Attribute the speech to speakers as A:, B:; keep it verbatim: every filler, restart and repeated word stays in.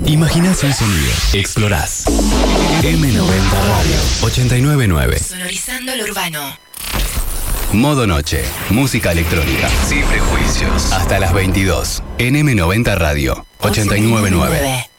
A: Imaginás un sonido. Explorás. eme noventa Radio ochenta y nueve punto nueve.
B: Sonorizando lo urbano.
A: Modo Noche. Música electrónica. Sin prejuicios. Hasta las veintidós. En eme noventa Radio ochenta y nueve punto nueve.